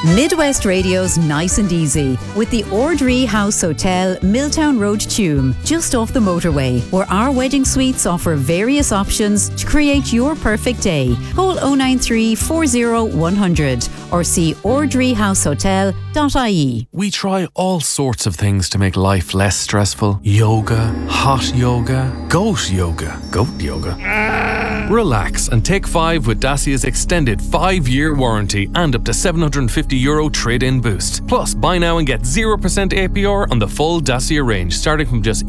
Midwest Radio's Nice and Easy with the Ordree House Hotel, Milltown Road, Tuam, just off the motorway, where our wedding suites offer various options to create your perfect day. Call 093 40 100 or see ordreehousehotel.ie. We try all sorts of things to make life less stressful. Yoga, hot yoga, goat yoga. Relax and take 5 with Dacia's extended 5-year warranty and up to €750 trade-in boost. Plus, buy now and get 0% APR on the full Dacia range, starting from just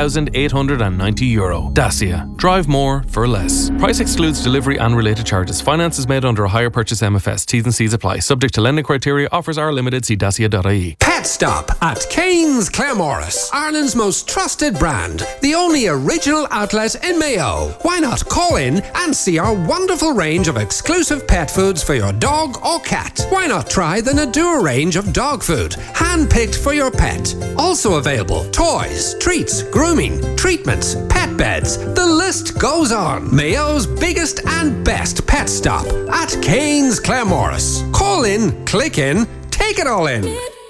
€18,890. Dacia. Drive more for less. Price excludes delivery and related charges. Finance is made under a hire purchase MFS. T's and C's apply. Subject to lending criteria. Offers are limited. See dacia.ie. Pet Stop at Cairns Claremorris, Ireland's most trusted brand. The only original outlet in Mayo. Why not call in and see our wonderful range of exclusive pet foods for your dog or cat? Why not try the Nadua range of dog food, hand-picked for your pet? Also available toys, treats, grooming, treatments, pet beds. The list goes on. Mayo's biggest and best pet stop at Cairns Claremorris. Call in, click in, take it all in.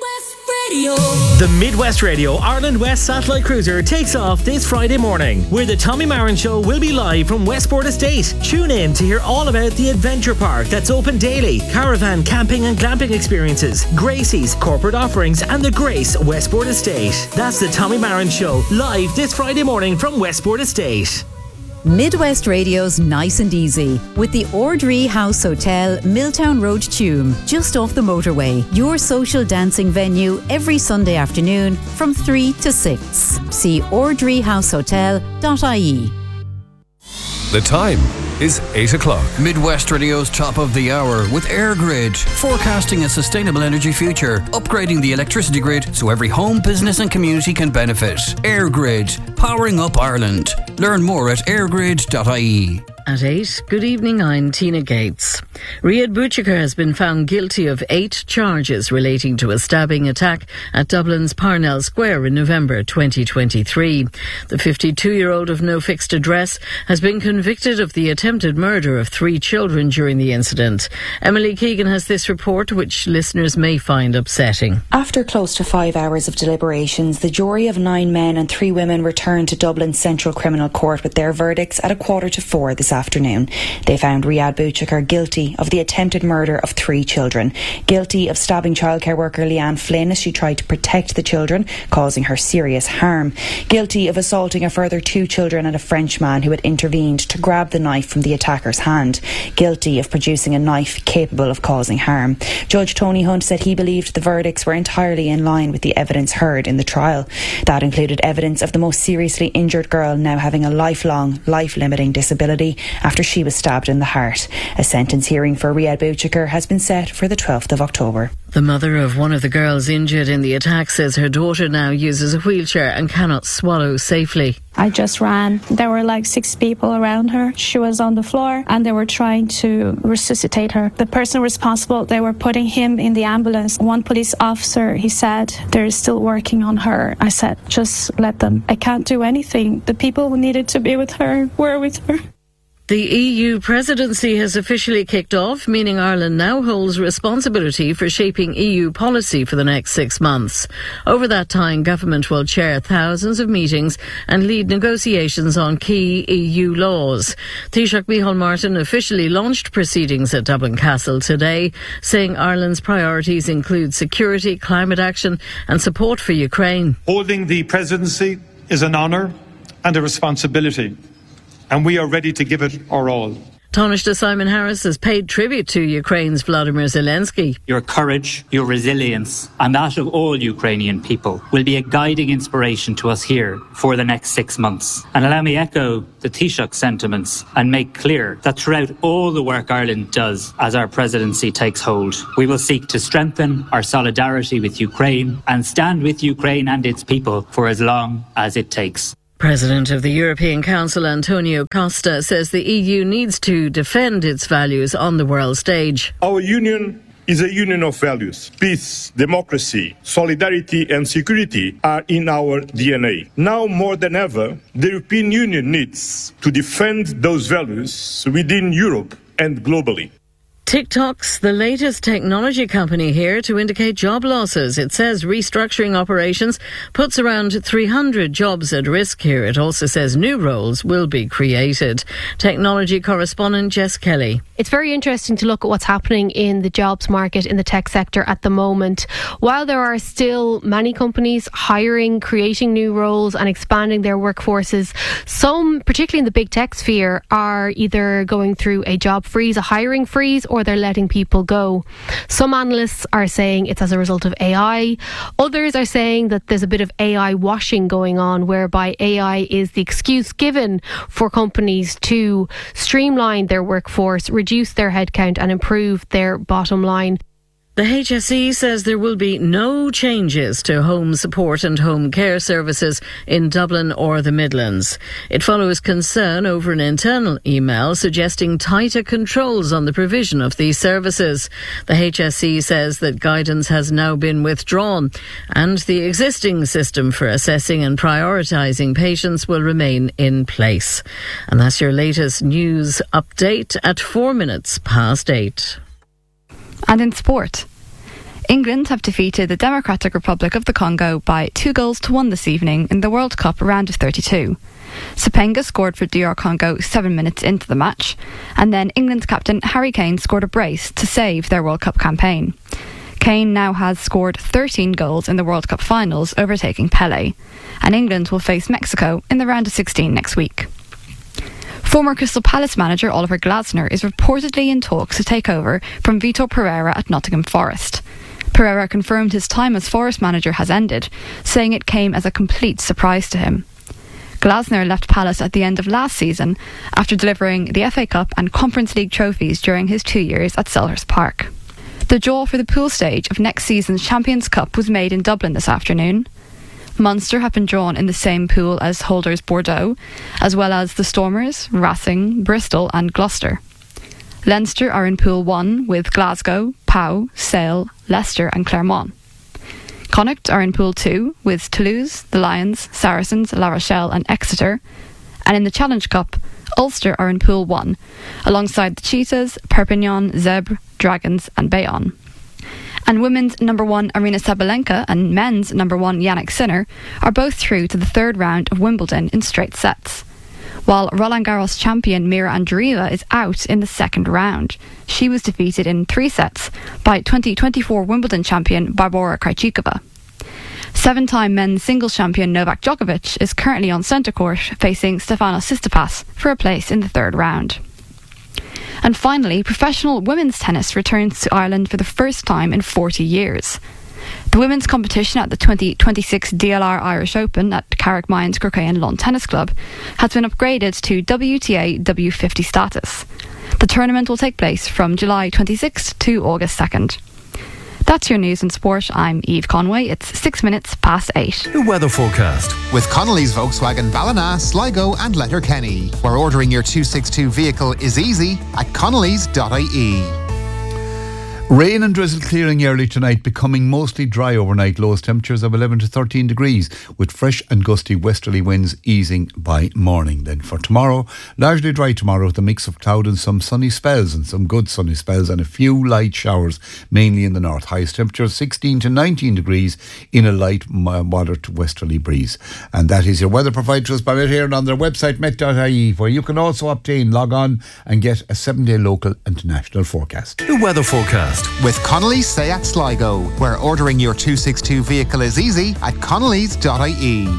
The Midwest Radio Ireland West Satellite Cruiser takes off this Friday morning, where the Tommy Marin Show will be live from Westport Estate. Tune in to hear all about the adventure park that's open daily, caravan, camping and glamping experiences, Gracie's, corporate offerings and the Grace Westport Estate. That's the Tommy Marin Show, live this Friday morning from Westport Estate. Midwest Radio's Nice and Easy with the Ordree House Hotel, Milltown Road, Tuam, just off the motorway. Your social dancing venue every Sunday afternoon from 3 to 6. See ordreehousehotel.ie. The time is 8 o'clock. Midwest Radio's top of the hour with AirGrid, forecasting a sustainable energy future, upgrading the electricity grid so every home, business and community can benefit. AirGrid, powering up Ireland. Learn more at airgrid.ie. At 8, good evening, I'm Tina Gates. Riyad Bouchikar has been found guilty of 8 charges relating to a stabbing attack at Dublin's Parnell Square in November 2023. The 52-year-old of no fixed address has been convicted of the attempted murder of 3 children during the incident. Emily Keegan has this report, which listeners may find upsetting. After close to 5 hours of deliberations, the jury of 9 men and 3 women returned to Dublin's Central Criminal Court with their verdicts at 3:45 this afternoon. They found Riyad Bouchikar guilty of the attempted murder of 3 children, guilty of stabbing childcare worker Leanne Flynn as she tried to protect the children, causing her serious harm, guilty of assaulting a further 2 children and a Frenchman who had intervened to grab the knife from the attacker's hand, guilty of producing a knife capable of causing harm. Judge Tony Hunt said he believed the verdicts were entirely in line with the evidence heard in the trial. That included evidence of the most seriously injured girl now having a lifelong, life-limiting disability after she was stabbed in the heart. A sentence hearing for Riyad Bouchikar has been set for the 12th of October. The mother of one of the girls injured in the attack says her daughter now uses a wheelchair and cannot swallow safely. I just ran. There were like 6 people around her. She was on the floor and they were trying to resuscitate her. The person responsible, they were putting him in the ambulance. One police officer, he said, they're still working on her. I said, just let them. I can't do anything. The people who needed to be with her were with her. The EU presidency has officially kicked off, meaning Ireland now holds responsibility for shaping EU policy for the next 6 months. Over that time, government will chair thousands of meetings and lead negotiations on key EU laws. Taoiseach Micheál Martin officially launched proceedings at Dublin Castle today, saying Ireland's priorities include security, climate action and support for Ukraine. Holding the presidency is an honour and a responsibility, and we are ready to give it our all. Taoiseach Simon Harris has paid tribute to Ukraine's Vladimir Zelensky. Your courage, your resilience, and that of all Ukrainian people will be a guiding inspiration to us here for the next 6 months. And allow me echo the Taoiseach sentiments and make clear that throughout all the work Ireland does as our presidency takes hold, we will seek to strengthen our solidarity with Ukraine and stand with Ukraine and its people for as long as it takes. President of the European Council Antonio Costa says the EU needs to defend its values on the world stage. Our union is a union of values. Peace, democracy, solidarity and security are in our DNA. Now more than ever, the European Union needs to defend those values within Europe and globally. TikTok's the latest technology company here to indicate job losses. It says restructuring operations puts around 300 jobs at risk here. It also says new roles will be created. Technology correspondent Jess Kelly. It's very interesting to look at what's happening in the jobs market in the tech sector at the moment. While there are still many companies hiring, creating new roles and expanding their workforces, some, particularly in the big tech sphere, are either going through a job freeze, a hiring freeze, or they're letting people go. Some analysts are saying it's as a result of AI. Others are saying that there's a bit of AI washing going on, whereby AI is the excuse given for companies to streamline their workforce, reduce their headcount and improve their bottom line. The HSE says there will be no changes to home support and home care services in Dublin or the Midlands. It follows concern over an internal email suggesting tighter controls on the provision of these services. The HSE says that guidance has now been withdrawn and the existing system for assessing and prioritising patients will remain in place. And that's your latest news update at 8:04. And in sport, England have defeated the Democratic Republic of the Congo by 2-1 this evening in the World Cup round of 32. Sepenga scored for DR Congo 7 minutes into the match, and then England's captain Harry Kane scored a brace to save their World Cup campaign. Kane now has scored 13 goals in the World Cup finals, overtaking Pelé, and England will face Mexico in the round of 16 next week. Former Crystal Palace manager Oliver Glasner is reportedly in talks to take over from Vitor Pereira at Nottingham Forest. Pereira confirmed his time as Forest manager has ended, saying it came as a complete surprise to him. Glasner left Palace at the end of last season after delivering the FA Cup and Conference League trophies during his 2 years at Selhurst Park. The draw for the pool stage of next season's Champions Cup was made in Dublin this afternoon. Munster have been drawn in the same pool as holders Bordeaux, as well as the Stormers, Racing, Bristol and Gloucester. Leinster are in Pool 1 with Glasgow, Pau, Sale, Leicester and Clermont. Connacht are in Pool 2 with Toulouse, the Lions, Saracens, La Rochelle and Exeter. And in the Challenge Cup, Ulster are in Pool 1, alongside the Cheetahs, Perpignan, Zebre, Dragons and Bayonne. And women's number 1 Arina Sabalenka and men's number 1 Yannick Sinner are both through to the third round of Wimbledon in straight sets. While Roland Garros champion Mira Andreeva is out in the second round. She was defeated in 3 sets by 2024 Wimbledon champion Barbora Krejcikova. 7-time men's singles champion Novak Djokovic is currently on centre court facing Stefanos Tsitsipas for a place in the third round. And finally, professional women's tennis returns to Ireland for the first time in 40 years. The women's competition at the 2026 DLR Irish Open at Carrickmines Croquet and Lawn Tennis Club has been upgraded to WTA W50 status. The tournament will take place from July 26th to August 2nd. That's your news and sport. I'm Eve Conway. It's 8:06. The weather forecast with Connolly's Volkswagen Ballina, Sligo and Letterkenny, where ordering your 262 vehicle is easy at connellys.ie. Rain and drizzle clearing early tonight, becoming mostly dry overnight. Lowest temperatures of 11 to 13 degrees, with fresh and gusty westerly winds easing by morning. Then for tomorrow, largely dry tomorrow with a mix of cloud and some sunny spells, and some good sunny spells and a few light showers, mainly in the north. Highest temperatures 16 to 19 degrees in a light, moderate westerly breeze. And that is your weather provided to us by Met Éireann on their website met.ie, where you can also log on and get a 7-day local and national forecast. The weather forecast with Connolly's Seat Sligo, where ordering your 262 vehicle is easy at connellys.ie.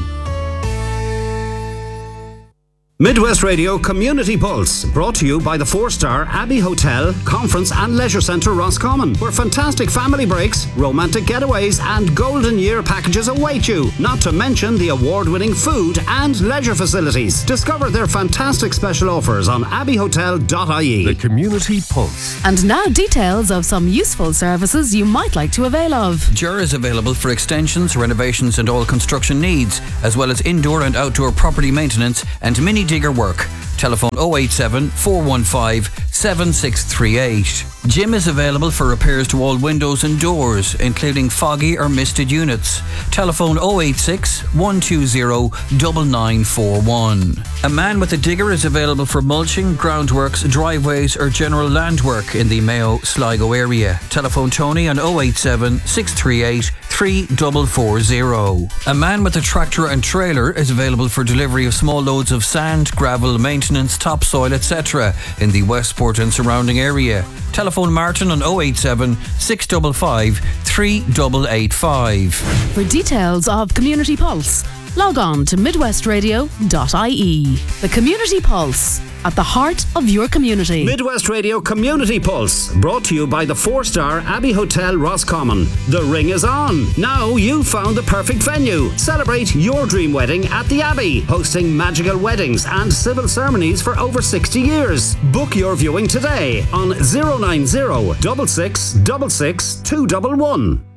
Midwest Radio Community Pulse, brought to you by the 4-star Abbey Hotel, Conference and Leisure Centre Roscommon, where fantastic family breaks, romantic getaways and golden year packages await you, not to mention the award-winning food and leisure facilities. Discover their fantastic special offers on abbeyhotel.ie. The Community Pulse. And now details of some useful services you might like to avail of. JUR is available for extensions, renovations and all construction needs, as well as indoor and outdoor property maintenance and mini digger work. Telephone 087 415 7638. Jim is available for repairs to all windows and doors, including foggy or misted units. Telephone 086 120 9941. A man with a digger is available for mulching, groundworks, driveways or general land work in the Mayo Sligo area. Telephone Tony on 087 638 3440. A man with a tractor and trailer is available for delivery of small loads of sand, gravel, maintenance, topsoil, etc. in the Westport and surrounding area. Telephone Martin on 087 655 3885. For details of Community Pulse, log on to midwestradio.ie. The Community Pulse, at the heart of your community. Midwest Radio Community Pulse, brought to you by the 4-star Abbey Hotel Roscommon. The ring is on. Now you've found the perfect venue. Celebrate your dream wedding at the Abbey, hosting magical weddings and civil ceremonies for over 60 years. Book your viewing today on 090 66 66 211.